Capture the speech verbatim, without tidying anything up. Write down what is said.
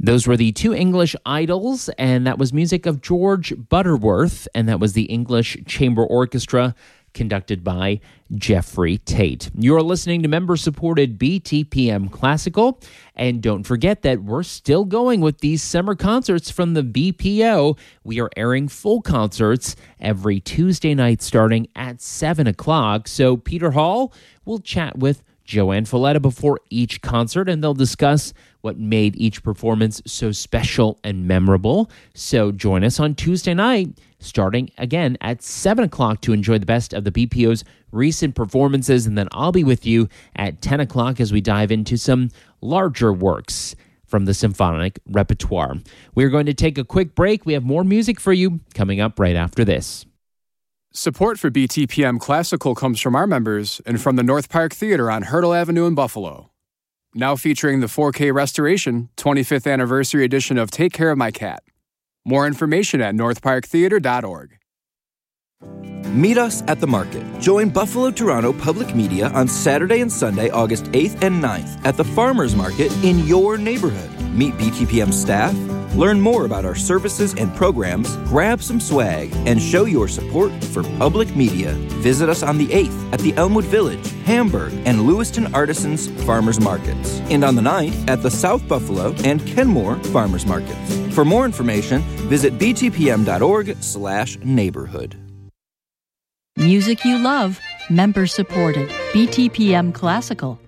Those were the two English idols, and that was music of George Butterworth, and that was the English Chamber Orchestra, conducted by Jeffrey Tate. You're listening to member-supported B T P M Classical, and don't forget that we're still going with these summer concerts from the B P O. We are airing full concerts every Tuesday night starting at seven o'clock, so Peter Hall will chat with Joanne Folletta before each concert, and they'll discuss what made each performance so special and memorable. So join us on Tuesday night, starting again at seven o'clock to enjoy the best of the B P O's recent performances, and then I'll be with you at ten o'clock as we dive into some larger works from the symphonic repertoire. We're going to take a quick break. We have more music for you coming up right after this. Support for B T P M Classical comes from our members and from the North Park Theater on Hurdle Avenue in Buffalo. Now featuring the four K restoration, twenty-fifth anniversary edition of Take Care of My Cat. More information at north park theater dot org. Meet us at the market. Join Buffalo Toronto Public Media on Saturday and Sunday, August eighth and ninth at the Farmers Market in your neighborhood. Meet B T P M staff, learn more about our services and programs, grab some swag, and show your support for public media. Visit us on the eighth at the Elmwood Village, Hamburg, and Lewiston Artisans Farmers Markets, and on the ninth at the South Buffalo and Kenmore Farmers Markets. For more information, visit b t p m dot org slash neighborhood. Music you love, member supported. B T P M Classical.